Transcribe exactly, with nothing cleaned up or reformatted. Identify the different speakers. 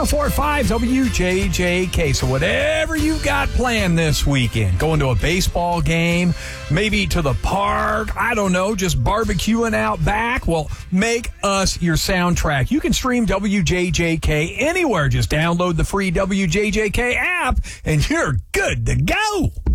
Speaker 1: four five W J J K. So whatever you've got planned this weekend, going to a baseball game, maybe to the park, I don't know, just barbecuing out back, well, make us your soundtrack. You can stream W J J K anywhere. Just download the free W J J K app, and you're good to go.